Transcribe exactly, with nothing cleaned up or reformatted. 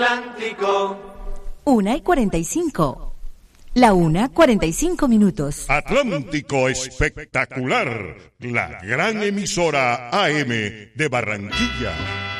Atlántico. Una y cuarenta y cinco. La una, cuarenta y cinco minutos. Atlántico Espectacular, la gran emisora A M de Barranquilla.